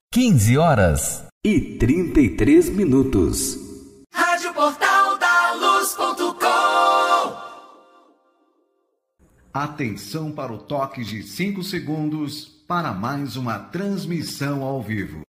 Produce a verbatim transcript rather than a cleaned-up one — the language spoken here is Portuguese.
quinze horas e trinta e três minutos. Rádio Portal da Luz ponto com. Atenção para o toque de cinco segundos para mais uma transmissão ao vivo.